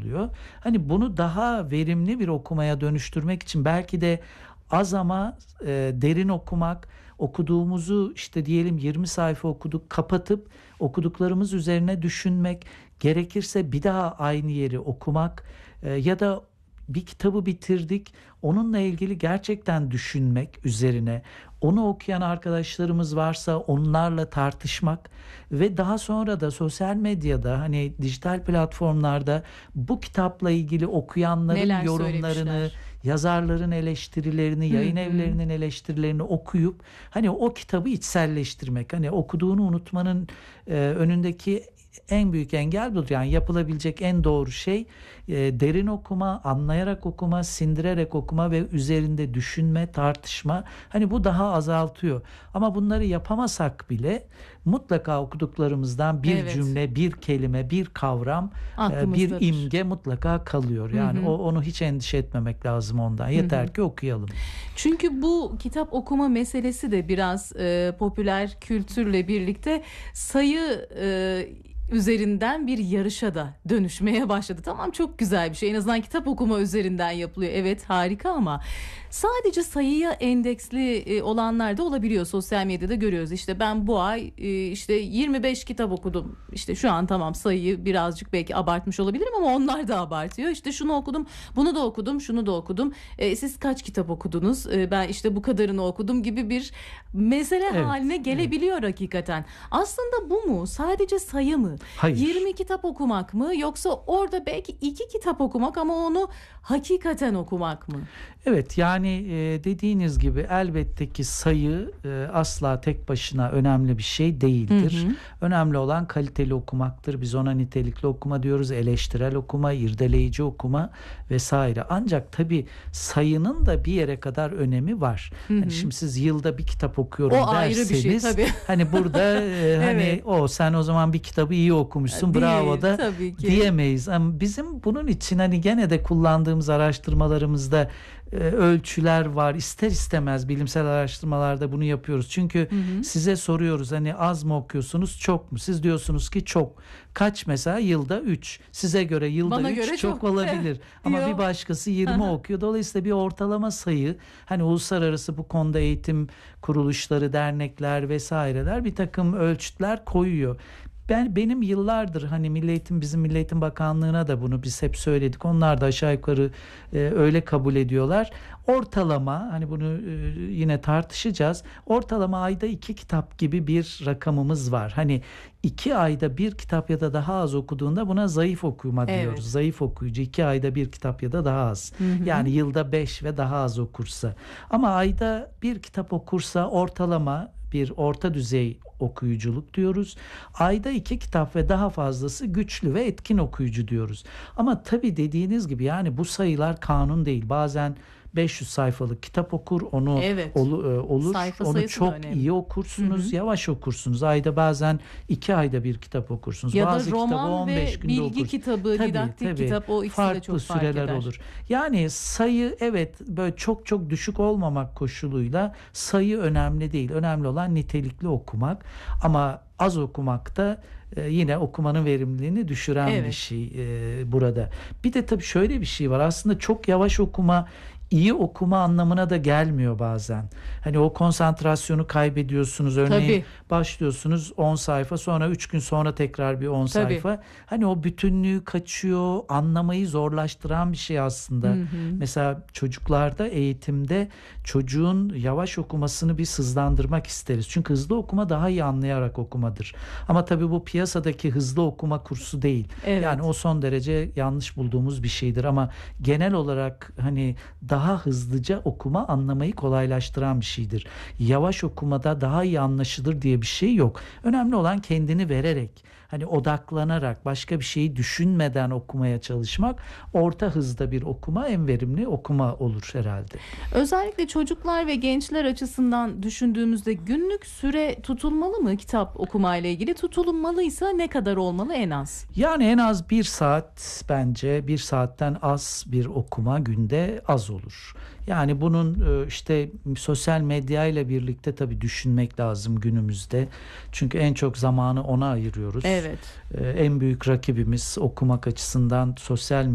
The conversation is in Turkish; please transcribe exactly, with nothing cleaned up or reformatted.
oluyor. Hani bunu daha verimli bir okumaya dönüştürmek için belki de az ama e, derin okumak, okuduğumuzu işte diyelim yirmi sayfa okuduk, kapatıp okuduklarımız üzerine düşünmek, gerekirse bir daha aynı yeri okumak e, ya da bir kitabı bitirdik, onunla ilgili gerçekten düşünmek üzerine, onu okuyan arkadaşlarımız varsa onlarla tartışmak ve daha sonra da sosyal medyada, hani dijital platformlarda bu kitapla ilgili okuyanların Neler yorumlarını, söylemişler? yazarların eleştirilerini, Hı yayın hı. evlerinin eleştirilerini okuyup hani o kitabı içselleştirmek, hani okuduğunu unutmanın e, önündeki en büyük engel budur. Yani yapılabilecek en doğru şey e, derin okuma, anlayarak okuma, sindirerek okuma ve üzerinde düşünme, tartışma. Hani bu daha azaltıyor. Ama bunları yapamasak bile mutlaka okuduklarımızdan bir Evet. cümle, bir kelime, bir kavram, e, bir Aklımızdadır. imge mutlaka kalıyor. Hı Yani hı. o onu hiç endişe etmemek lazım ondan. Hı Yeter hı. ki okuyalım. Çünkü bu kitap okuma meselesi de biraz e, popüler kültürle birlikte sayı e, üzerinden bir yarışa da dönüşmeye başladı. Tamam, çok güzel bir şey. En azından kitap okuma üzerinden yapılıyor. Evet, harika, ama sadece sayıya endeksli e, olanlar da olabiliyor. Sosyal medyada görüyoruz. İşte ben bu ay e, işte yirmi beş kitap okudum. İşte şu an tamam, sayıyı birazcık belki abartmış olabilirim ama onlar da abartıyor. İşte şunu okudum, bunu da okudum, şunu da okudum. E, siz kaç kitap okudunuz? E, ben işte bu kadarını okudum gibi bir mesele Evet, haline gelebiliyor hakikaten. Aslında bu mu? Sadece sayı mı? Hayır. yirmi kitap okumak mı? Yoksa orada belki iki kitap okumak ama onu hakikaten okumak mı? Evet, yani e, dediğiniz gibi elbette ki sayı e, asla tek başına önemli bir şey değildir. Hı hı. Önemli olan kaliteli okumaktır. Biz ona nitelikli okuma diyoruz, eleştirel okuma, irdeleyici okuma vesaire. Ancak tabii sayının da bir yere kadar önemi var. Hı hı. Hani şimdi siz yılda bir kitap okuyorum O ayrı bir şey, derseniz, tabii. hani burada e, hani Evet. o sen o zaman bir kitabı iyi okumuşsun, Değil, bravo da tabii ki. diyemeyiz. Ama bizim bunun için hani gene de kullandığımız araştırmalarımızda e, ölçüler var. İster istemez bilimsel araştırmalarda bunu yapıyoruz. Çünkü Hı hı. size soruyoruz, hani az mı okuyorsunuz, çok mu? Siz diyorsunuz ki çok. Kaç mesela? Yılda üç. Size göre yılda Bana üç göre çok çok olabilir. Ama diyor. bir başkası yirmi Aha. okuyor. Dolayısıyla bir ortalama sayı, hani uluslararası bu konuda eğitim kuruluşları, dernekler vesaireler bir takım ölçütler koyuyor. Ben benim yıllardır hani Milli Eğitim, bizim Milli Eğitim Bakanlığı'na da bunu biz hep söyledik. Onlar da aşağı yukarı e, öyle kabul ediyorlar. Ortalama, hani bunu e, yine tartışacağız. Ortalama ayda iki kitap gibi bir rakamımız var. Hani iki ayda bir kitap ya da daha az okuduğunda buna zayıf okuma Evet. diyoruz. Zayıf okuyucu iki ayda bir kitap ya da daha az. Hı hı. Yani yılda beş ve daha az okursa. Ama ayda bir kitap okursa ortalama bir orta düzey okuyuculuk diyoruz. Ayda iki kitap ve daha fazlası güçlü ve etkin okuyucu diyoruz. Ama tabii dediğiniz gibi yani bu sayılar kanun değil. Bazen beş yüz sayfalık kitap okur, onu Evet. olu- e, olur. Sayfa Onu sayısı da çok önemli. iyi okursunuz, Hı hı. yavaş okursunuz. Ayda bazen iki ayda bir kitap okursunuz. Ya Bazı da kitabı roman on beş ve günde bilgi okursunuz. kitabı, Tabii, didaktik tabii. kitap, o ikisi de Farklı çok fark süreler eder. olur. Yani sayı, evet, böyle çok çok düşük olmamak koşuluyla sayı önemli değil. Önemli olan nitelikli okumak. Ama az okumak da e, yine okumanın verimliliğini düşüren Evet. bir şey e, burada. Bir de tabii şöyle bir şey var. Aslında çok yavaş okuma iyi okuma anlamına da gelmiyor bazen. Hani o konsantrasyonu kaybediyorsunuz. Örneğin Tabii. başlıyorsunuz on sayfa, sonra üç gün sonra tekrar bir on Tabii. sayfa. Hani o bütünlüğü kaçıyor. Anlamayı zorlaştıran bir şey aslında. Hı hı. Mesela çocuklarda, eğitimde çocuğun yavaş okumasını biz hızlandırmak isteriz. Çünkü hızlı okuma daha iyi anlayarak okumadır. Ama tabii bu piyasadaki hızlı okuma kursu değil. Evet. Yani o son derece yanlış bulduğumuz bir şeydir. Ama genel olarak hani daha hızlıca okuma anlamayı kolaylaştıran bir şeydir. Yavaş okumada daha iyi anlaşılır diye bir şey yok. Önemli olan kendini vererek, hani odaklanarak, başka bir şeyi düşünmeden okumaya çalışmak. Orta hızda bir okuma en verimli okuma olur herhalde. Özellikle çocuklar ve gençler açısından düşündüğümüzde günlük süre tutulmalı mı kitap okumayla ilgili? Tutulmalıysa ne kadar olmalı en az? Yani en az bir saat, bence bir saatten az bir okuma günde az olur. Yani bunun işte sosyal medya ile birlikte tabii düşünmek lazım günümüzde. Çünkü en çok zamanı ona ayırıyoruz. Evet. En büyük rakibimiz okumak açısından sosyal